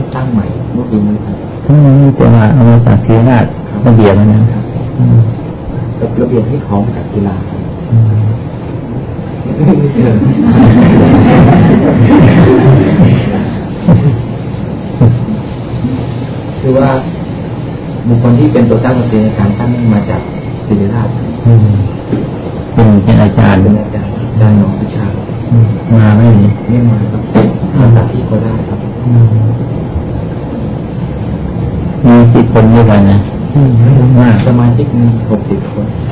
ตั้งใหม่เมื่อปีนี้ครับนี่จะมาเอามาจากศิริราชระเบียบนะครับระเบียบที่ของจากกีฬาคือว่าบุคคลที่เป็นตัวตั้งดนตรีในการตั้งมาจากศิริราชเป็นอาจารย์เป็นอาจารย์ด้านน้องวิชามาไม่มาครับมาจากที่โคราชครับมี10 คนด้วยกันนะมากสมาชิกมี60 คน